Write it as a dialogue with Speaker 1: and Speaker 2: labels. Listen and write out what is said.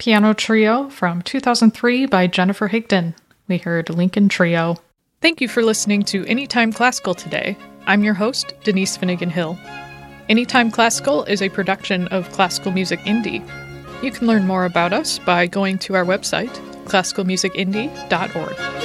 Speaker 1: Piano Trio from 2003 by Jennifer Higdon. We heard Lincoln Trio. Thank you for listening to Anytime Classical today. I'm your host, Denise Finnegan Hill. Anytime Classical is a production of Classical Music Indie. You can learn more about us by going to our website, classicalmusicindie.org.